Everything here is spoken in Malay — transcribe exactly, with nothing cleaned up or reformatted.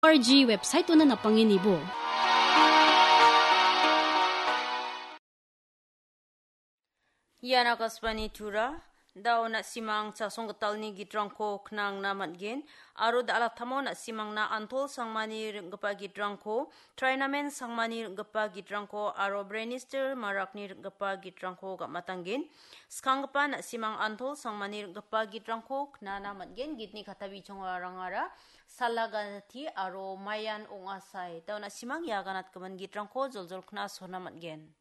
R G website na napangin ibo. Yana kasbani tura daw na simang sa songgatal ni gidrangko knang na matgen aro da ala tamo na simang na antol sangmani gapa gidrangko trainamen sangmani gapa gidrangko aro brenister marakni gapa gidrangko ga matanggen skangpa na simang antol sangmani gapa gidrangko kna na matgen gitni katabi chongarangara salagati aro mayan ongasai daw na simang yaganat kaman gidrangko joljol kna sona matgen.